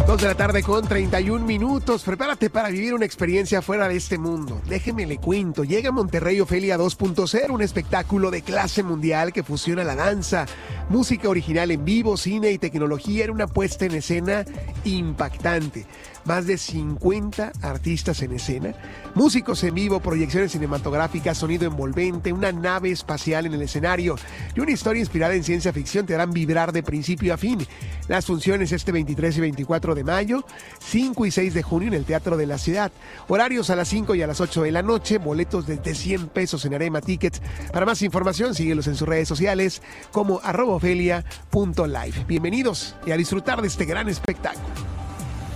2 de la tarde con 31 minutos. Prepárate para vivir una experiencia fuera de este mundo. Déjeme le cuento. Llega a Monterrey Ofelia 2.0, un espectáculo de clase mundial que fusiona la danza, música original en vivo, cine y tecnología en una puesta en escena impactante. Más de 50 artistas en escena, músicos en vivo, proyecciones cinematográficas, sonido envolvente, una nave espacial en el escenario y una historia inspirada en ciencia ficción te harán vibrar de principio a fin. Las funciones este 23 y 24 de mayo, 5 y 6 de junio en el Teatro de la Ciudad. Horarios a las 5 y a las 8 de la noche, boletos desde 100 pesos en Arema Tickets. Para más información, síguelos en sus redes sociales como @ofelia.live. Bienvenidos y a disfrutar de este gran espectáculo.